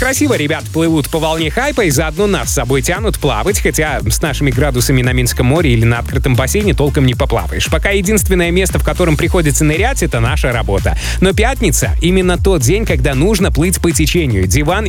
красиво ребят плывут по волне хайпа и заодно нас с собой тянут плавать, хотя с нашими градусами на Минском море или на открытом бассейне толком не поплаваешь. Пока единственное место, в котором приходится нырять, это наша работа. Но пятница — именно тот день, когда нужно плыть по течению. Диван